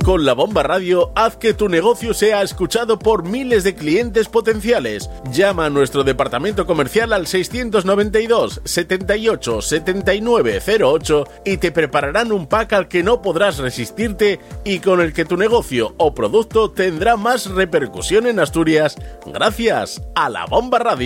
Con La Bomba Radio, haz que tu negocio sea escuchado por miles de clientes potenciales. Llama a nuestro departamento comercial al 692 78 79 08 y te prepararán un pack al que no podrás resistirte y con el que tu negocio o producto tendrá más repercusión en Asturias gracias a La Bomba Radio.